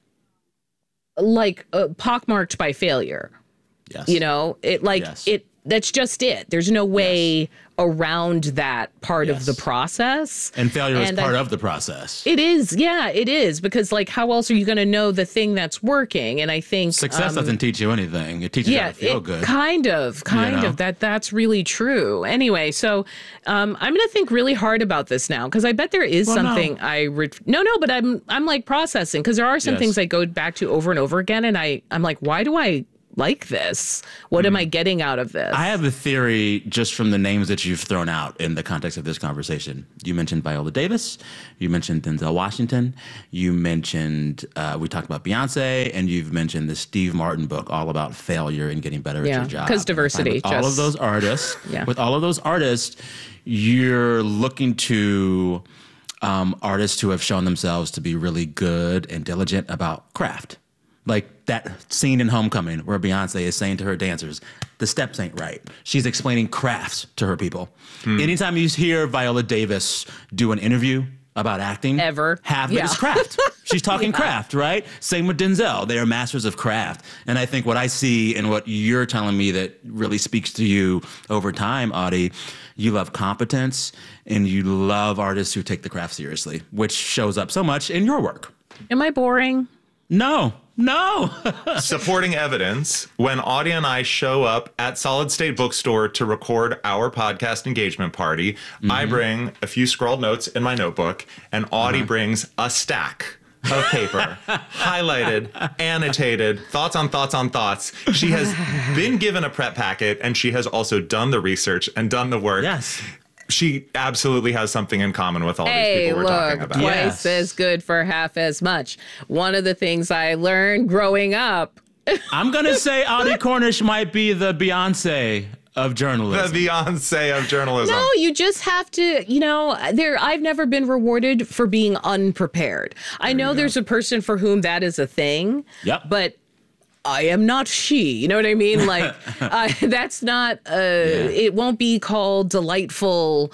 like uh, pockmarked by failure. Yes. You know, it like yes. it. That's just it. There's no way yes. around that part yes. of the process. And failure and is part I, of the process. It is. Yeah, it is. Because like, how else are you going to know the thing that's working? And I think success um, doesn't teach you anything. It teaches yeah, you how to feel it, good. Kind of, kind you know? of that. That's really true. Anyway, so um, I'm going to think really hard about this now, because I bet there is well, something no. I re- no, no, but I'm I'm like processing, because there are some yes. things I go back to over and over again, and I I'm like, why do I like this? What mm. am I getting out of this? I have a theory just from the names that you've thrown out in the context of this conversation. You mentioned Viola Davis. You mentioned Denzel Washington. You mentioned, uh, we talked about Beyonce, and you've mentioned the Steve Martin book, all about failure and getting better yeah, at your job. Because diversity. With just, all of those artists, yeah. with all of those artists, you're looking to um, artists who have shown themselves to be really good and diligent about craft. Like that scene in Homecoming where Beyonce is saying to her dancers, the steps ain't right. She's explaining crafts to her people. Hmm. Anytime you hear Viola Davis do an interview about acting, ever, half yeah. of it is craft. She's talking yeah. craft, right? Same with Denzel. They are masters of craft. And I think what I see and what you're telling me that really speaks to you over time, Audie, you love competence and you love artists who take the craft seriously, which shows up so much in your work. Am I boring? No. No. Supporting evidence, when Audie and I show up at Solid State Bookstore to record our podcast engagement party, mm-hmm. I bring a few scrawled notes in my notebook, and Audie uh-huh. brings a stack of paper, highlighted, annotated, thoughts on thoughts on thoughts. She has been given a prep packet, and she has also done the research and done the work. Yes. She absolutely has something in common with all hey, these people we're look, talking about. Twice yes. as good for half as much. One of the things I learned growing up. I'm going to say Audie Cornish might be the Beyonce of journalism. The Beyonce of journalism. No, you just have to, you know, there. I've never been rewarded for being unprepared. There I know there's a person for whom that is a thing. Yep. But I am not she. You know what I mean? Like, uh, that's not, uh, yeah. it won't be called delightful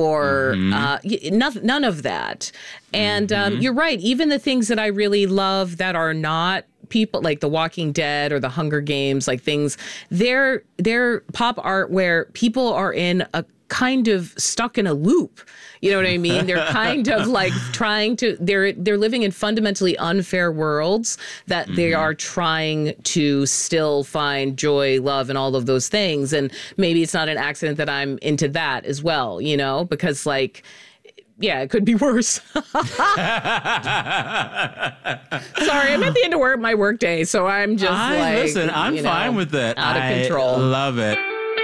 or mm-hmm. uh, none, none of that. And mm-hmm. um, you're right. Even the things that I really love that are not people, like The Walking Dead or The Hunger Games, like things, they're, they're pop art where people are in a kind of stuck in a loop. You know what I mean? They're kind of like trying to, they're they're living in fundamentally unfair worlds that mm-hmm. they are trying to still find joy, love, and all of those things. And maybe it's not an accident that I'm into that as well, you know, because like, yeah, it could be worse. Sorry, I'm at the end of work, my work day, so I'm just I, like, listen, I'm you know, fine with it. Out of I control. Love it.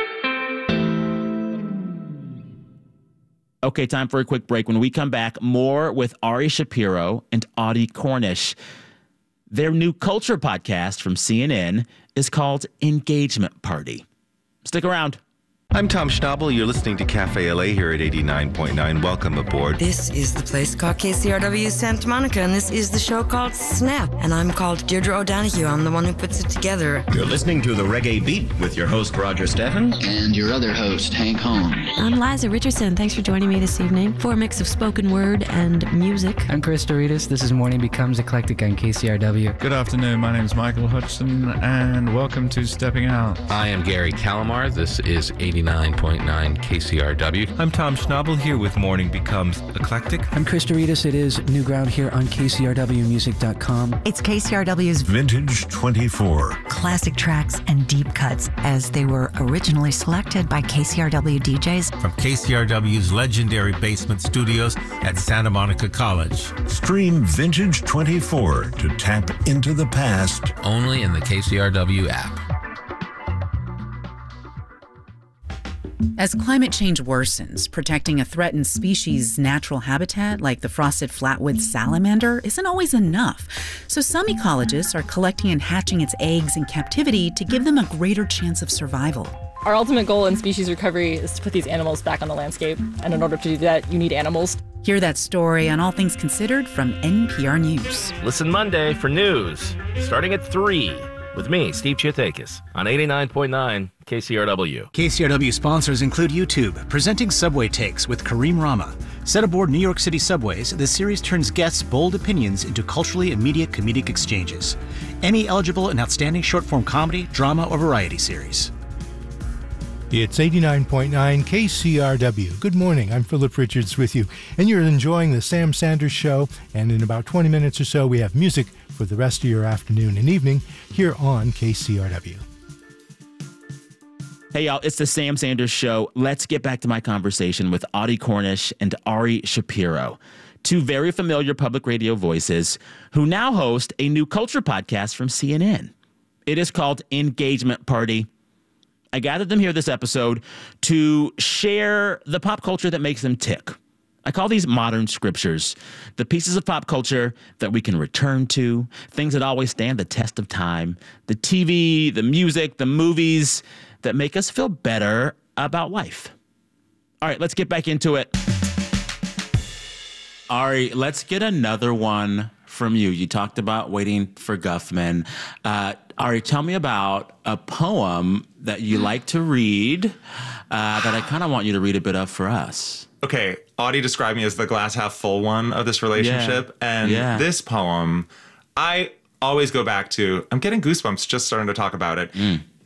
Okay, time for a quick break. When we come back, more with Ari Shapiro and Audie Cornish. Their new culture podcast from C N N is called Engagement Party. Stick around. I'm Tom Schnabel. You're listening to Cafe L A here at eighty-nine point nine. Welcome aboard. This is the place called K C R W Santa Monica, and this is the show called Snap. And I'm called Deirdre O'Donoghue. I'm the one who puts it together. You're listening to The Reggae Beat with your host, Roger Steffen. And your other host, Hank Holmes. I'm Liza Richardson. Thanks for joining me this evening for a mix of spoken word and music. I'm Chris Doritas. This is Morning Becomes Eclectic on K C R W. Good afternoon. My name is Michael Hutchison, and welcome to Stepping Out. I am Gary Calamar. This is eighty-nine eighty-nine point nine K C R W. I'm Tom Schnabel here with Morning Becomes Eclectic. I'm Chris Doritas. It is New Ground here on K C R W music dot com. It's K C R W's Vintage twenty-four. Classic tracks and deep cuts as they were originally selected by K C R W D Js. From K C R W's legendary basement studios at Santa Monica College. Stream Vintage twenty-four to tap into the past. Only in the K C R W app. As climate change worsens, protecting a threatened species' natural habitat, like the frosted flatwood salamander, isn't always enough. So some ecologists are collecting and hatching its eggs in captivity to give them a greater chance of survival. Our ultimate goal in species recovery is to put these animals back on the landscape. And in order to do that, you need animals. Hear that story on All Things Considered from N P R News. Listen Monday for news, starting at three, with me, Steve Chiatakis, on eighty-nine point nine K C R W. K C R W sponsors include YouTube, presenting Subway Takes with Kareem Rama. Set aboard New York City subways, this series turns guests' bold opinions into culturally immediate comedic exchanges. Emmy-eligible and outstanding short-form comedy, drama, or variety series. It's eighty-nine point nine K C R W. Good morning. I'm Philip Richards with you, and you're enjoying the Sam Sanders Show. And in about twenty minutes or so, we have music for the rest of your afternoon and evening here on K C R W. Hey, y'all, it's the Sam Sanders Show. Let's get back to my conversation with Audie Cornish and Ari Shapiro, two very familiar public radio voices who now host a new culture podcast from C N N. It is called Engagement Party. I gathered them here this episode to share the pop culture that makes them tick. I call these modern scriptures, the pieces of pop culture that we can return to, things that always stand the test of time, the T V, the music, the movies that make us feel better about life. All right, let's get back into it. Ari, let's get another one from you. You talked about waiting for Guffman. Uh, Ari, tell me about a poem that you like to read uh, that I kind of want you to read a bit of for us. Okay, Audie described me as the glass half full one of this relationship. Yeah. And yeah. this poem, I always go back to, I'm getting goosebumps just starting to talk about it. Mm.